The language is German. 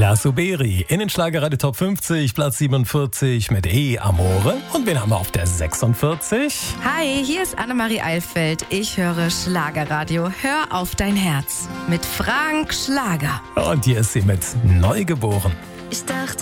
Laila Suberi in den Schlagerradio Top 50, Platz 47 mit E Amore. Und wen haben wir auf der 46? Hi, hier ist Annemarie Eilfeld. Ich höre Schlagerradio. Hör auf dein Herz mit Frank Schlager. Und hier ist sie mit Neugeboren. Ich dachte,